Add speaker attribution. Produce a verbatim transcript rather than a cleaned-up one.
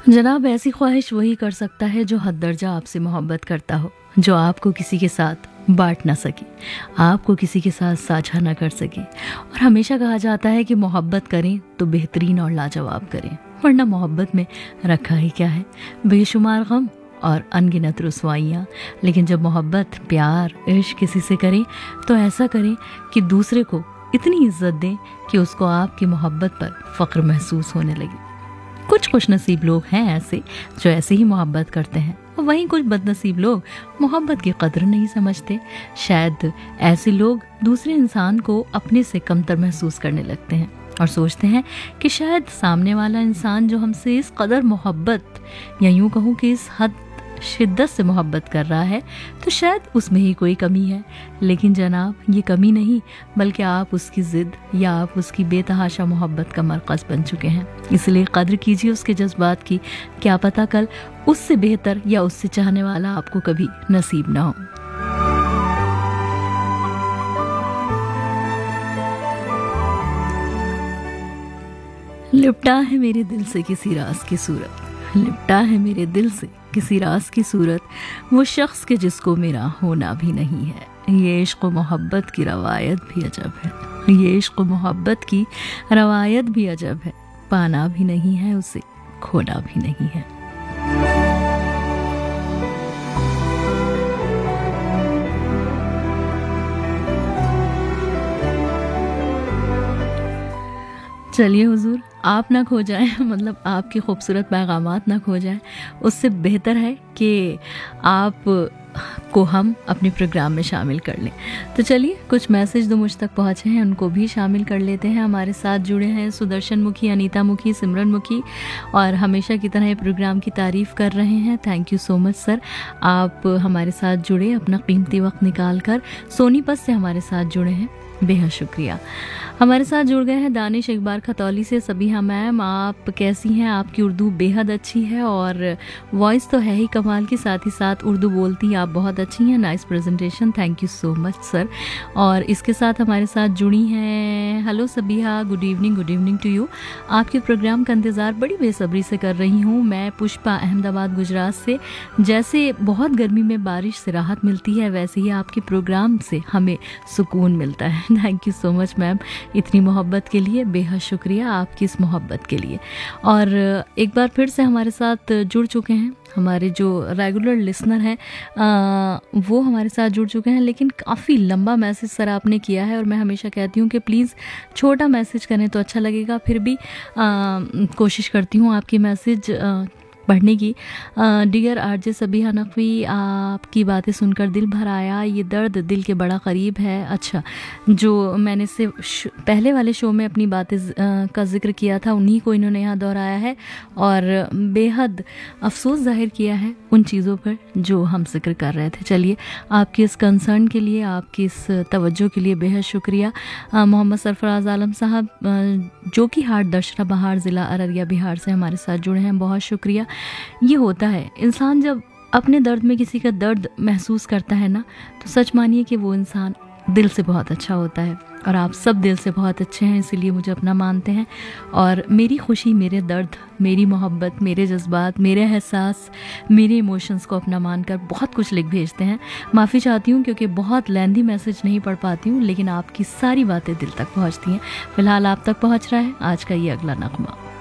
Speaker 1: जनाब, ऐसी ख्वाहिश वही कर सकता है जो हद दर्जा आपसे मोहब्बत करता हो, जो आपको किसी के साथ बांट ना सके, आपको किसी के साथ साझा ना कर सके। और हमेशा कहा जाता है कि मोहब्बत करें तो बेहतरीन और लाजवाब करें, वरना मोहब्बत में रखा ही क्या है, बेशुमार गम और अनगिनत रुसवाइयाँ। लेकिन जब मोहब्बत, प्यार, इश्क किसी से करें तो ऐसा करें कि दूसरे को इतनी इज्जत दें कि उसको आपकी मोहब्बत पर फ़ख्र महसूस होने लगे। कुछ खुश नसीब लोग हैं ऐसे जो ऐसे ही मोहब्बत करते हैं, और वहीं कुछ बदनसीब लोग मोहब्बत की कदर नहीं समझते। शायद ऐसे लोग दूसरे इंसान को अपने से कमतर महसूस करने लगते हैं और सोचते हैं कि शायद सामने वाला इंसान जो हमसे इस कदर मोहब्बत, या यूं कहूँ कि इस हद शिद्दत से मोहब्बत कर रहा है, तो शायद उसमें ही कोई कमी है। लेकिन जनाब, ये कमी नहीं, बल्कि आप उसकी ज़िद या आप उसकी बेतहाशा मोहब्बत का मरकज़ बन चुके हैं। इसलिए कद्र कीजिए उसके जज्बात की, क्या पता कल उससे बेहतर या उससे चाहने वाला आपको कभी नसीब ना हो। लिपटा है मेरे दिल से किसी राज की सूरत, लिपटा है मेरे दिल से किसी राज की सूरत, वो शख्स के जिसको मेरा होना भी नहीं है। ये इश्क मोहब्बत की रवायत भी अजब है, ये इश्क मोहब्बत की रवायत भी अजब है, पाना भी नहीं है उसे, खोना भी नहीं है। चलिए हुजूर, आप ना खो जाएं, मतलब आपके खूबसूरत पैगामात ना खो जाएं, उससे बेहतर है कि आप को हम अपने प्रोग्राम में शामिल कर लें। तो चलिए, कुछ मैसेज जो मुझ तक पहुँचे हैं उनको भी शामिल कर लेते हैं। हमारे साथ जुड़े हैं सुदर्शन मुखी, अनीता मुखी, सिमरन मुखी, और हमेशा की तरह प्रोग्राम की तारीफ़ कर रहे हैं। Thank you so much sir, आप हमारे साथ जुड़े, अपना कीमती वक्त निकाल कर सोनीपत से हमारे साथ जुड़े हैं, बेहद शुक्रिया। हमारे साथ जुड़ गए हैं दानिश इकबार खतौली से। सबिहा मैम, आप कैसी हैं? आपकी उर्दू बेहद अच्छी है और वॉइस तो है ही कमाल की, साथ ही साथ उर्दू बोलती आप बहुत अच्छी हैं। Nice presentation, thank you so much sir. और इसके साथ हमारे साथ जुड़ी हैं, hello Sabiha, good evening, good evening to you. आपके प्रोग्राम का इंतज़ार बड़ी बेसब्री से कर रही हूँ। मैं पुष्पा, अहमदाबाद गुजरात से। जैसे बहुत गर्मी में बारिश से राहत मिलती है, वैसे ही आपके प्रोग्राम से हमें सुकून मिलता है। Thank you so much ma'am, इतनी मोहब्बत के लिए बेहद शुक्रिया आपकी इस मोहब्बत के लिए। और एक बार फिर से हमारे साथ जुड़ चुके हैं हमारे जो रेगुलर लिसनर हैं, वो हमारे साथ जुड़ चुके हैं, लेकिन काफ़ी लंबा मैसेज सर आपने किया है, और मैं हमेशा कहती हूँ कि प्लीज़ छोटा मैसेज करें तो अच्छा लगेगा। फिर भी आ, कोशिश करती हूँ आपकी मैसेज आ, पढ़ने की। डियर आरजे सबिहा नकवी, आपकी बातें सुनकर दिल भर आया, ये दर्द दिल के बड़ा करीब है। अच्छा, जो मैंने से पहले वाले शो में अपनी बातें का जिक्र किया था, उन्हीं को इन्होंने यहाँ दोहराया है और बेहद अफसोस जाहिर किया है उन चीज़ों पर जो हम जिक्र कर रहे थे। चलिए, आपकी इस कंसर्न के लिए, आपकी इस तवज्जो के लिए बेहद शुक्रिया। मोहम्मद सरफराज आलम साहब, जो कि हाट दशरा बहार ज़िला अररिया बिहार से हमारे साथ जुड़े हैं, बहुत शुक्रिया। ये होता है, इंसान जब अपने दर्द में किसी का दर्द महसूस करता है ना, तो सच मानिए कि वो इंसान दिल से बहुत अच्छा होता है, और आप सब दिल से बहुत अच्छे हैं, इसीलिए मुझे अपना मानते हैं। और मेरी खुशी, मेरे दर्द, मेरी मोहब्बत, मेरे जज्बात, मेरे एहसास, मेरे इमोशंस को अपना मानकर बहुत कुछ लिख भेजते हैं। माफ़ी चाहती हूँ क्योंकि बहुत लेंथी मैसेज नहीं पढ़ पाती हूँ, लेकिन आपकी सारी बातें दिल तक पहुँचती हैं। फ़िलहाल आप तक पहुँच रहा है आज का ये अगला नगमा।